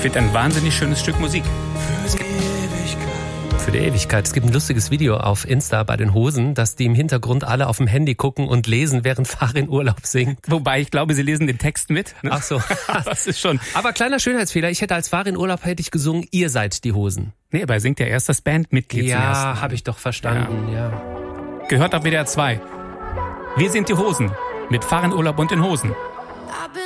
finde ein wahnsinnig schönes Stück Musik. Für die Ewigkeit. Es gibt ein lustiges Video auf Insta bei den Hosen, dass die im Hintergrund alle auf dem Handy gucken und lesen, während Farin Urlaub singt. Wobei, ich glaube, sie lesen den Text mit. Ne? Ach so. Das ist schon. Aber kleiner Schönheitsfehler, ich hätte als Farin Urlaub hätte ich gesungen, ihr seid die Hosen. Nee, aber er singt ja erst das Bandmitglied zum ersten Mal. Ja, habe ich doch verstanden, ja. Gehört auf WDR 2. Wir sind die Hosen. Mit Farin Urlaub und den Hosen.